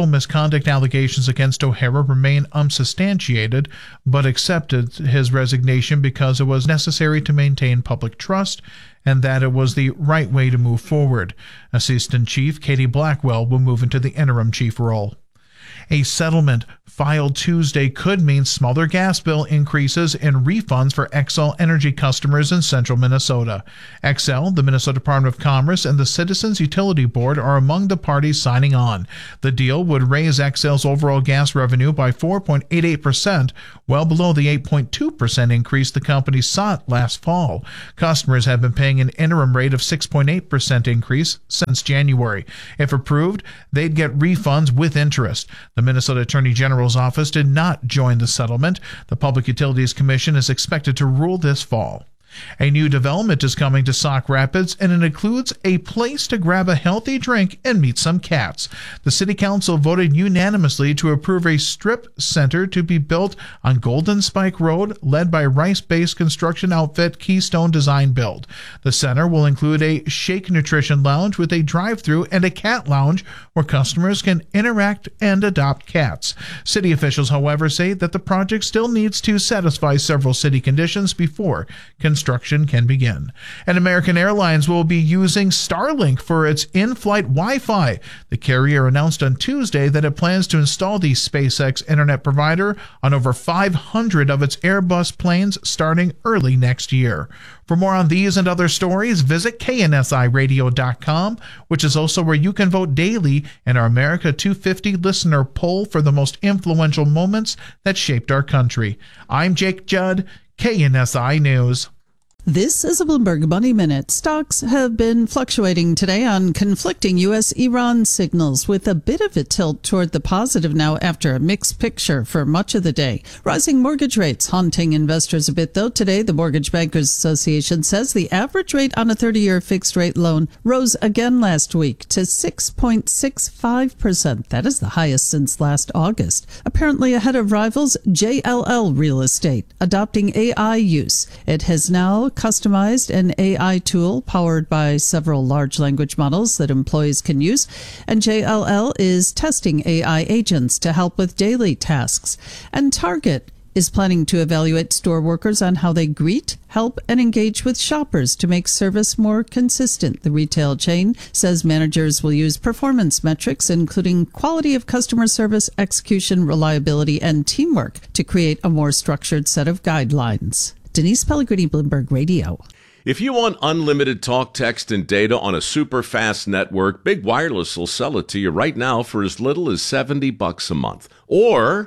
sexual misconduct allegations against O'Hara remain unsubstantiated, but accepted his resignation because it was necessary to maintain public trust and that it was the right way to move forward. Assistant Chief Katie Blackwell will move into the interim chief role. A settlement filed Tuesday could mean smaller gas bill increases and refunds for Xcel Energy customers in central Minnesota. Xcel, the Minnesota Department of Commerce, and the Citizens Utility Board are among the parties signing on. The deal would raise Xcel's overall gas revenue by four point eight eight percent, well below the eight point two percent increase the company sought last fall. Customers have been paying an interim rate of six point eight percent increase since January. If approved, they'd get refunds with interest. The Minnesota Attorney General's office did not join the settlement. The Public Utilities Commission is expected to rule this fall. A new development is coming to Sauk Rapids, and it includes a place to grab a healthy drink and meet some cats. The City Council voted unanimously to approve a strip center to be built on Golden Spike Road, led by Rice-based construction outfit Keystone Design Build. The center will include a Shake Nutrition Lounge with a drive-thru and a cat lounge where customers can interact and adopt cats. City officials, however, say that the project still needs to satisfy several city conditions before construction Construction can begin. And American Airlines will be using Starlink for its in-flight Wi-Fi. The carrier announced on Tuesday that it plans to install the SpaceX internet provider on over five hundred of its Airbus planes starting early next year. For more on these and other stories, visit K N S I radio dot com, which is also where you can vote daily in our America two fifty listener poll for the most influential moments that shaped our country. I'm Jake Judd, K N S I News. This is a Bloomberg Money Minute. Stocks have been fluctuating today on conflicting U S Iran signals, with a bit of a tilt toward the positive now after a mixed picture for much of the day. Rising mortgage rates haunting investors a bit, though. Today, the Mortgage Bankers Association says the average rate on a thirty-year fixed-rate loan rose again last week to six point six five percent. That is the highest since last August. Apparently ahead of rivals J L L Real Estate, adopting A I use. It has now customized an A I tool powered by several large language models that employees can use, and J L L is testing A I agents to help with daily tasks. And Target is planning to evaluate store workers on how they greet, help, and engage with shoppers to make service more consistent. The retail chain says managers will use performance metrics, including quality of customer service, execution, reliability, and teamwork, to create a more structured set of guidelines. Denise Pellegrini, Bloomberg Radio. If you want unlimited talk, text, and data on a super fast network, Big Wireless will sell it to you right now for as little as seventy bucks a month. Or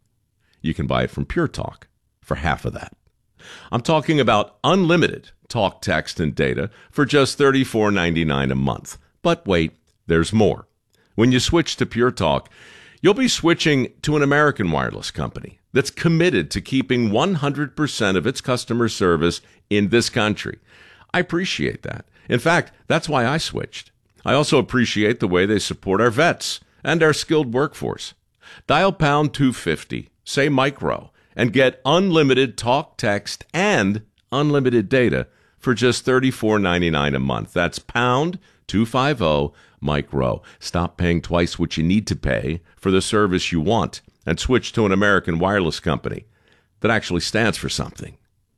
you can buy it from Pure Talk for half of that. I'm talking about unlimited talk, text, and data for just thirty-four ninety-nine a month. But wait, there's more. When you switch to Pure Talk, you'll be switching to an American wireless company that's committed to keeping one hundred percent of its customer service in this country. I appreciate that. In fact, that's why I switched. I also appreciate the way they support our vets and our skilled workforce. Dial pound two fifty, say micro, and get unlimited talk, text, and unlimited data for just thirty-four ninety-nine a month. That's pound two fifty, micro. Stop paying twice what you need to pay for the service you want, and switch to an American wireless company that actually stands for something.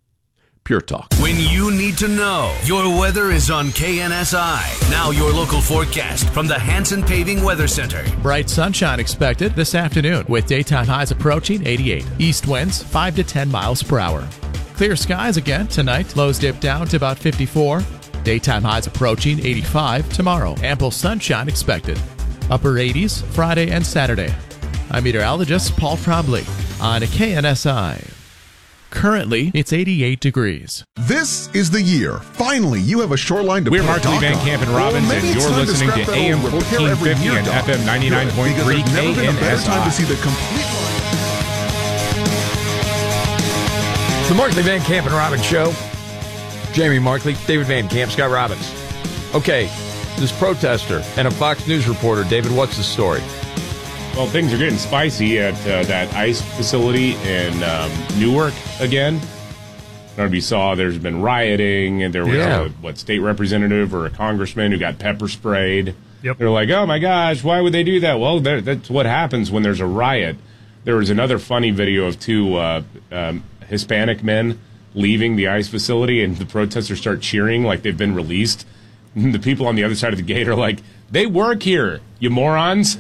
Pure Talk. When you need to know, your weather is on K N S I. Now your local forecast from the Hanson Paving Weather Center. Bright sunshine expected this afternoon with daytime highs approaching eighty-eight. East winds five to ten miles per hour. Clear skies again tonight. Lows dip down to about fifty-four. Daytime highs approaching eighty-five tomorrow. Ample sunshine expected. Upper eighties Friday and Saturday. I'm meteorologist Paul Trombley on K N S I. Currently, it's eighty-eight degrees. This is the year. Finally, you have a shoreline to We're put Markley, dock Van on. Camp, and Well, Robbins, maybe and it's you're time to listening scrap to that A M old repair fourteen every fifty year and dock. F M ninety-nine point Because three there's never K been N a better S time I. to see the complete It's the Markley, Van Camp, and Robbins Show. Jamie Markley, David Van Camp, Scott Robbins. Okay, this protester and a Fox News reporter. David, what's the story? Well, things are getting spicy at uh, that ICE facility in um, Newark again. I don't know if you saw, there's been rioting, and there was Yeah. a what state representative or a congressman who got pepper sprayed. Yep. They're like, oh my gosh, why would they do that? Well, that's what happens when there's a riot. There was another funny video of two uh, um, Hispanic men leaving the ICE facility, and the protesters start cheering like they've been released. And the people on the other side of the gate are like, they work here, you morons.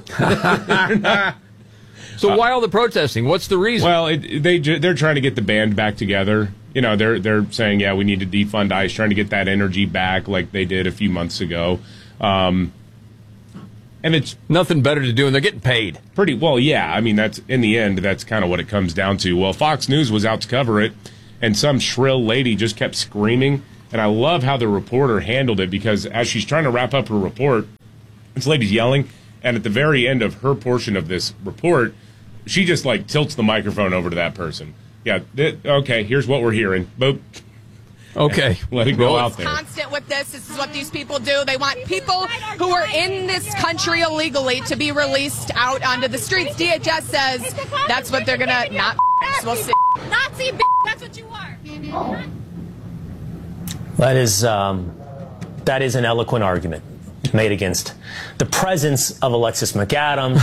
So why all the protesting? What's the reason? Well, it, they they're trying to get the band back together. You know, they're they're saying, yeah, we need to defund ICE, trying to get that energy back like they did a few months ago. Um, and it's nothing better to do, and they're getting paid. Pretty well, yeah. I mean, that's in the end, that's kind of what it comes down to. Well, Fox News was out to cover it, and some shrill lady just kept screaming. And I love how the reporter handled it, because as she's trying to wrap up her report, this lady's yelling, and at the very end of her portion of this report, she just like tilts the microphone over to that person. Yeah, th- okay, here's what we're hearing. Boop. Okay. Let it go out there. Constant with this. This is what these people do. They want people who are in this country illegally to be released out onto the streets. D H S says that's what they're gonna not. We'll see. Nazi, that's what you are. That is um, that is an eloquent argument made against the presence of Alexis McAdams.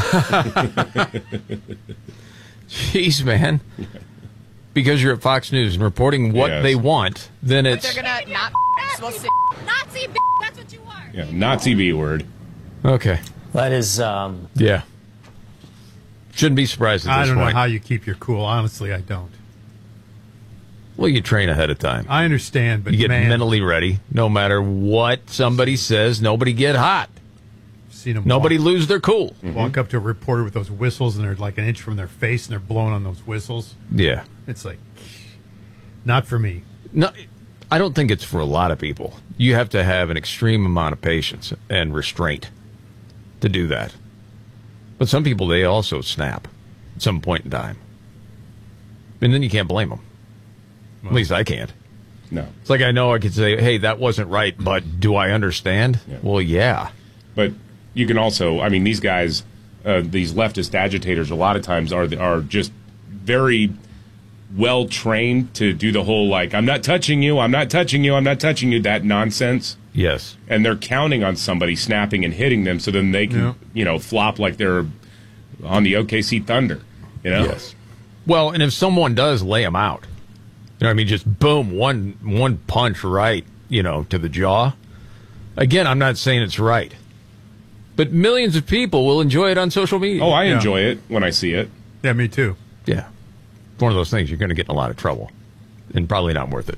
Jeez, man. Because you're at Fox News and reporting what Yes. they want, then But it's they're gonna not. We'll see. Nazi, that's what you are. Yeah, Nazi B word. okay. That is um, Yeah. Shouldn't be surprised at I this don't point. know how you keep your cool. Honestly, I don't. Well, you train ahead of time. I understand, but You get man, mentally ready. No matter what somebody says, nobody get hot. seen them Nobody walk, lose their cool. walk up to a reporter with those whistles, and they're like an inch from their face, and they're blowing on those whistles. Yeah. It's like, not for me. No, I don't think it's for a lot of people. You have to have an extreme amount of patience and restraint to do that. But some people, they also snap at some point in time. And then you can't blame them. At least I can't. No. It's like I know I could say, hey, that wasn't right, but do I understand? Yeah. Well, yeah. But you can also, I mean, these guys, uh, these leftist agitators, a lot of times are are just very well trained to do the whole like, I'm not touching you, I'm not touching you, I'm not touching you, that nonsense. Yes. And they're counting on somebody snapping and hitting them so then they can, Yeah. you know, flop like they're on the O K C Thunder. You know? Yes. Well, and if someone does lay them out, you know what I mean, just boom, one one punch right, you know, to the jaw. Again, I'm not saying it's right. But millions of people will enjoy it on social media. Oh, I Yeah. enjoy it when I see it. Yeah, me too. Yeah. It's one of those things you're going to get in a lot of trouble. And probably not worth it.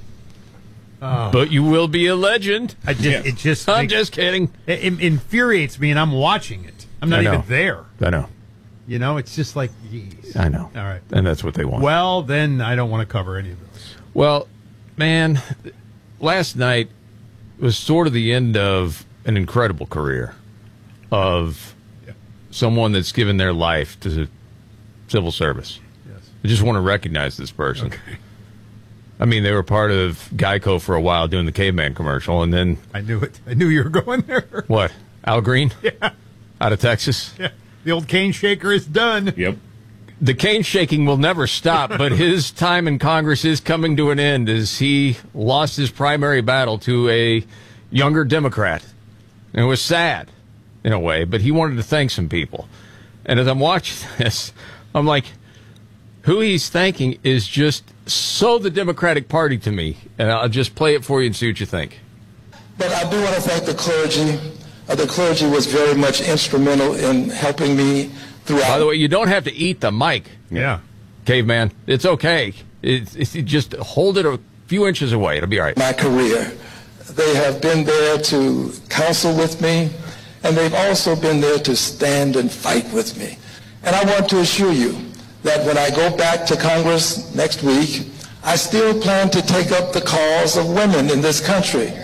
Oh. But you will be a legend. I just, it just, I'm makes- just kidding. It, it infuriates me, and I'm watching it. I'm not I know. even there. I know. You know, it's just like, geez. I know. All right. And that's what they want. Well, then I don't want to cover any of those. Well, man, last night was sort of the end of an incredible career of Yeah. someone that's given their life to the civil service. Yes. I just want to recognize this person. Okay. I mean, they were part of Geico for a while doing the caveman commercial, and then I knew it. I knew you were going there. what? Al Green? Yeah. Out of Texas? Yeah. The old cane shaker is done. Yep. The cane shaking will never stop, but his time in Congress is coming to an end as he lost his primary battle to a younger Democrat. And it was sad, in a way, but he wanted to thank some people. And as I'm watching this, I'm like, who he's thanking is just so the Democratic Party to me. And I'll just play it for you and see what you think. But I do want to thank the clergy. Uh, the clergy was very much instrumental in helping me throughout. By the way, you don't have to eat the mic. Yeah. Caveman. It's okay. It's, it's just hold it a few inches away. It'll be all right. My career. They have been there to counsel with me, and they've also been there to stand and fight with me. And I want to assure you that when I go back to Congress next week, I still plan to take up the cause of women in this country.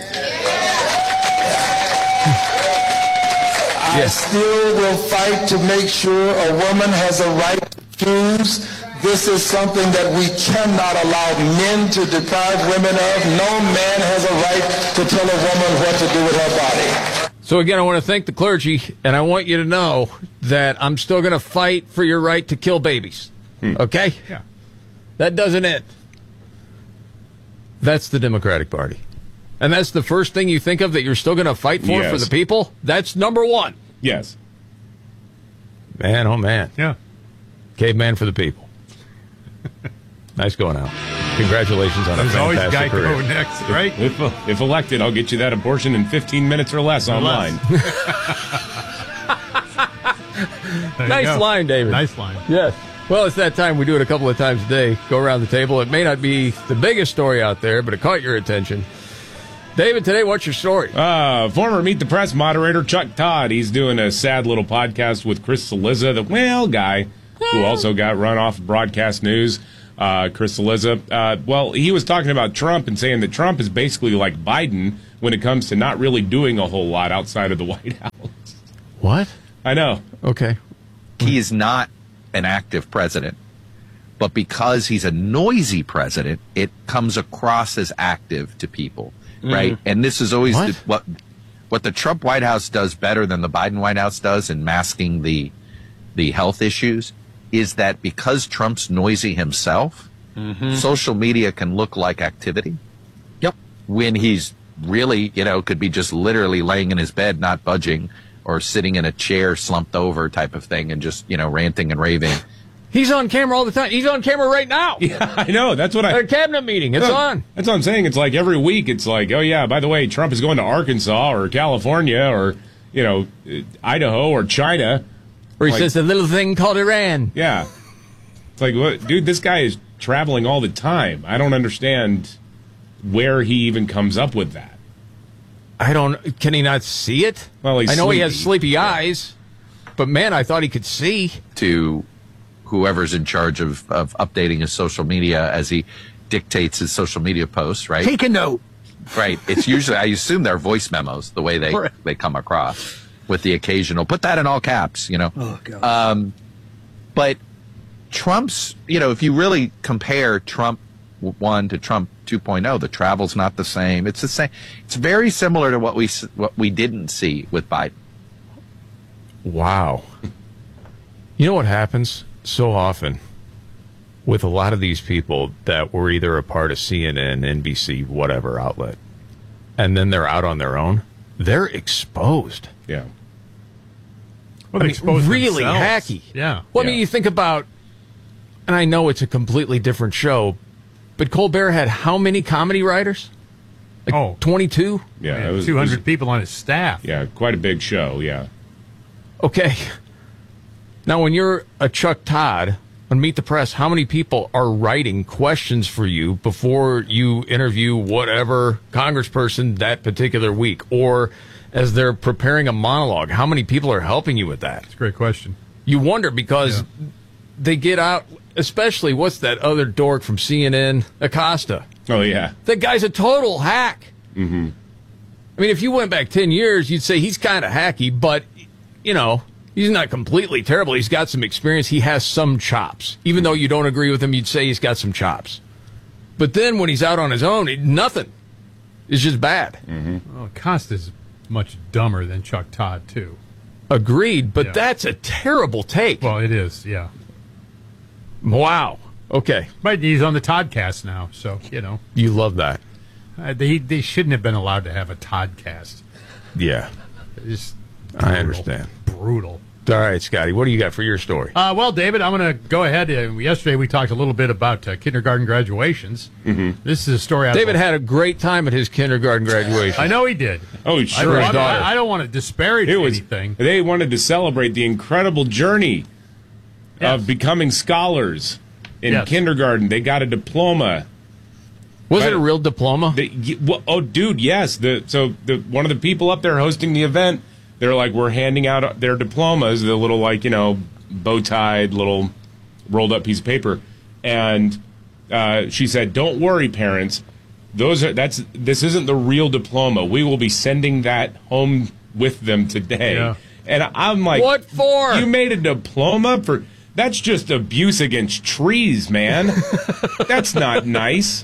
I still will fight to make sure a woman has a right to choose. This is something that we cannot allow men to deprive women of. No man has a right to tell a woman what to do with her body. So again, I want to thank the clergy, and I want you to know that I'm still going to fight for your right to kill babies. Okay? Yeah. That doesn't end. That's the Democratic Party. And that's the first thing you think of that you're still going to fight for Yes. for the people? That's number one. Yes. Man, oh man. Yeah. Caveman for the people. Nice going out. Congratulations on There's a always fantastic Geico career. next, right? If, if elected, I'll get you that abortion in fifteen minutes or less online. There you Nice go. line, David. Nice line. Yes. Well, it's that time. We do it a couple of times a day. Go around the table. It may not be the biggest story out there, but it caught your attention. David, today, what's your story? Uh, former Meet the Press moderator Chuck Todd. He's doing a sad little podcast with Chris Cillizza, the well guy, who also got run off of broadcast news. Uh, Chris Cillizza. Uh, well, he was talking about Trump and saying that Trump is basically like Biden when it comes to not really doing a whole lot outside of the White House. What? I know. Okay. He is not an active president, but because he's a noisy president, it comes across as active to people, Mhm. right? And this is always What? the, what what the Trump White House does better than the Biden White House does in masking the the health issues is that because Trump's noisy himself, Mm-hmm. social media can look like activity. Yep. When he's really, you know, could be just literally laying in his bed, not budging, or sitting in a chair slumped over type of thing and just, you know, ranting and raving. He's on camera all the time. He's on camera right now. Yeah, I know. That's what I. At a cabinet meeting. It's No, on. That's what I'm saying. It's like every week. It's like, oh yeah, by the way, Trump is going to Arkansas or California or you know Idaho or China. Or he Like- says a little thing called Iran. Yeah. It's like, what, dude? This guy is traveling all the time. I don't understand where he even comes up with that. I don't. Can he not see it? Well, he's I know he has sleepy. sleepy eyes, but man, I thought he could see. To whoever's in charge of, of updating his social media as he dictates his social media posts, right? Take a note. Right. It's usually, I assume they're voice memos, the way they, Right. they come across with the occasional, put that in all caps, you know. Oh, God. Um, but Trump's, you know, if you really compare Trump one to Trump two point oh, the travel's not the same. It's the same. It's very similar to what we s- what we didn't see with Biden. Wow. You know what happens so often with a lot of these people that were either a part of C N N, N B C, whatever outlet, and then they're out on their own? They're exposed. Yeah. Well, I they mean, expose really themselves. hacky. Yeah. Well, I mean, you think about, and I know it's a completely different show, but Colbert had how many comedy writers? Like Oh. twenty-two? Yeah, Man, it was two hundred it was- people on his staff. Yeah, quite a big show. Yeah. Okay. Now, when you're a Chuck Todd on Meet the Press, how many people are writing questions for you before you interview whatever congressperson that particular week? Or as they're preparing a monologue, how many people are helping you with that? That's a great question. You wonder because they get out, especially, what's that other dork from C N N, Acosta? Oh, yeah. That guy's a total hack. Mm-hmm. I mean, if you went back ten years, you'd say he's kind of hacky, but, you know, he's not completely terrible. He's got some experience. He has some chops. Even though you don't agree with him, you'd say he's got some chops. But then when he's out on his own, it, nothing. It's just bad. Mm-hmm. Well, Costa's much dumber than Chuck Todd, too. Agreed, but Yeah. that's a terrible take. Well, it is, yeah. Wow. Okay. But he's on the Toddcast now, so, you know. You love that. Uh, they they shouldn't have been allowed to have a Toddcast. Yeah. It's I brutal. understand. Brutal. All right, Scotty, what do you got for your story? Uh, well, David, I'm going to go ahead. Uh, yesterday we talked a little bit about uh, kindergarten graduations. Mm-hmm. This is a story. Out David of, had a great time at his kindergarten graduation. I know he did. Oh, I, sure. I, I, I don't want to disparage It was, anything. They wanted to celebrate the incredible journey Yes. of becoming scholars in Yes. kindergarten. They got a diploma. Was Right. it a real diploma? The, y- well, oh, dude, yes. The so the one of the people up there hosting the event, they're like, we're handing out their diplomas, the little like you know bow tied little rolled up piece of paper, and uh, she said, "Don't worry, parents. Those are that's this isn't the real diploma. We will be sending that home with them today." Yeah. And I'm like, What for? You made a diploma for? That's just abuse against trees, man. That's not nice.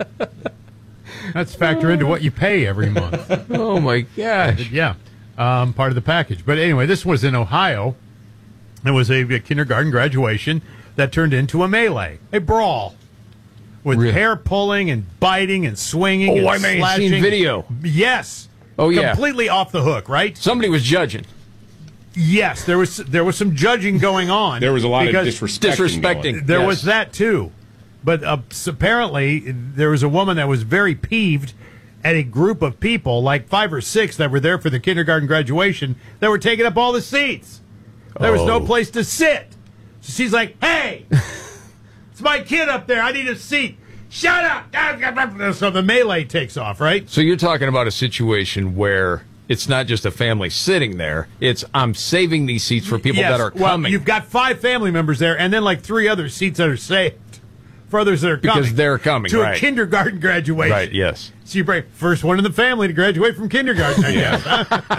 That's factor into what you pay every month. Oh, my gosh. Yeah, um, part of the package. But anyway, this was in Ohio. It was a, a kindergarten graduation that turned into a melee, a brawl. with Really? hair pulling and biting and swinging. Oh, and I may have slashing. seen video. Yes. Oh, yeah. Completely off the hook, right? Somebody was judging. Yes, there was there was some judging going on. There was a lot of because disrespecting. Disrespecting. going. There Yes. was that too, but uh, apparently there was a woman that was very peeved at a group of people, like five or six, that were there for the kindergarten graduation, that were taking up all the seats. There was no Oh. place to sit. So she's like, "Hey, it's my kid up there. I need a seat. Shut up!" So the melee takes off, right? So you're talking about a situation where it's not just a family sitting there. It's I'm saving these seats for people Yes, that are well, coming. you've got five family members there, and then like three other seats that are saved for others that are Because coming. they're coming, to right. a kindergarten graduation. Right, yes. So you bring first one in the family to graduate from kindergarten, I guess.